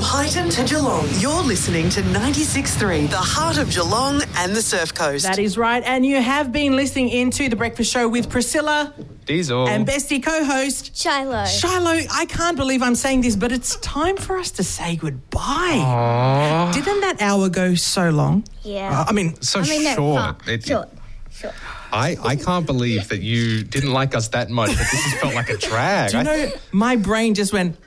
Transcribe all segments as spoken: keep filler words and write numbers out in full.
Highton to Geelong, you're listening to ninety-six point three, the heart of Geelong and the Surf Coast. That is right. And you have been listening into The Breakfast Show with Priscilla Diesel and bestie co-host Shiloh. Shiloh, I can't believe I'm saying this, but it's time for us to say goodbye. Aww. Didn't that hour go so long? Yeah. Uh, I mean, so I mean, no, short. far. It- short. Short. I, I can't believe that you didn't like us that much, but this has felt like a drag. do you I- know, my brain just went...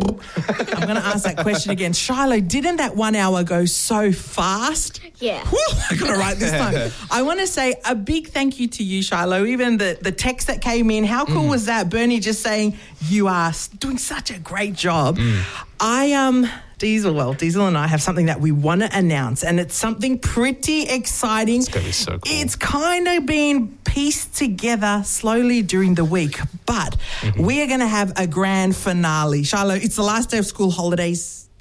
I'm going to ask that question again. Shiloh, didn't that one hour go so fast? Yeah. Whew, I got it right this time. I want to say a big thank you to you, Shiloh. Even the, the text that came in, how cool mm. was that? Bernie just saying, you are doing such a great job. Mm. I, um... Diesel, well, Diesel and I have something that we want to announce, and it's something pretty exciting. It's going to be so cool. It's kind of been pieced together slowly during the week, but mm-hmm. we are going to have a grand finale. Shiloh, it's the last day of school holidays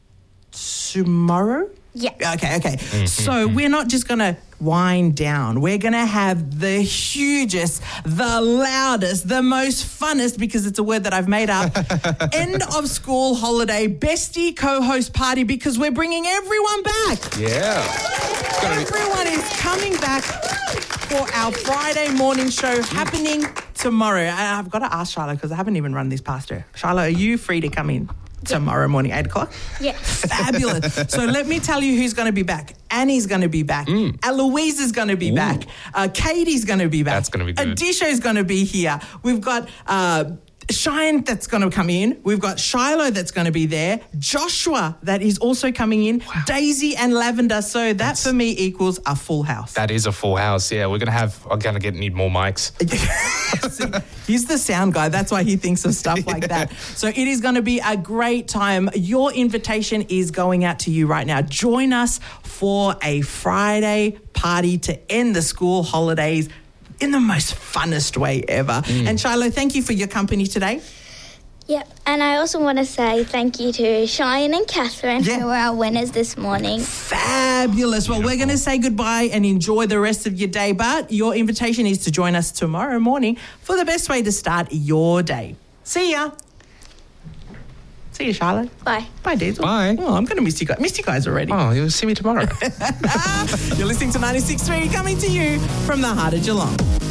tomorrow? Yeah. Okay, okay. Mm-hmm. So we're not just going to wind down. We're going to have the hugest, the loudest, the most funnest, because it's a word that I've made up, end of school holiday bestie co-host party, because we're bringing everyone back. Yeah. Everyone is coming back for our Friday morning show happening tomorrow. And I've got to ask Shiloh, because I haven't even run this past her. Shiloh, are you free to come in tomorrow morning, eight o'clock? Yeah. Fabulous. So let me tell you who's going to be back. Annie's going to be back. Mm. Eloise is going to be Ooh. back. Uh, Katie's going to be back. That's going to be good. Adisha's going to be here. We've got... Uh, Shine that's going to come in. We've got Shiloh that's going to be there. Joshua that is also coming in. Wow. Daisy and Lavender. So that that's, for me equals a full house. That is a full house. Yeah, we're going to have, I'm going to get need more mics. See, he's the sound guy. That's why he thinks of stuff like yeah. that. So it is going to be a great time. Your invitation is going out to you right now. Join us for a Friday party to end the school holidays in the most funnest way ever. Mm. And Shiloh, thank you for your company today. Yep, and I also want to say thank you to Cheyenne and Catherine, yeah. who were our winners this morning. Fabulous. Well, Beautiful. We're going to say goodbye and enjoy the rest of your day, but your invitation is to join us tomorrow morning for the best way to start your day. See ya. See you, Charlotte. Bye. Bye, Diesel. Bye. Oh, I'm going to miss you guys. Missed you guys already. Oh, you'll see me tomorrow. You're listening to ninety-six point three, coming to you from the heart of Geelong.